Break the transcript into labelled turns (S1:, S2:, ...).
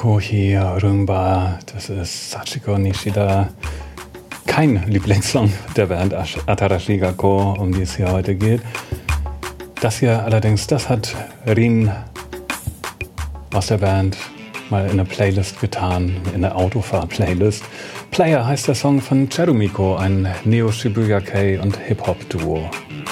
S1: Kohi Rumba, das ist Sachiko Nishida. Kein Lieblingssong der Band Atarashii Gakkou, um die es hier heute geht. Das hier allerdings, das hat Rin aus der Band mal in eine Playlist getan, in eine Autofahr-Playlist. Player heißt der Song von Cherumiko, ein Neo-Shibuya-Kei und Hip-Hop-Duo.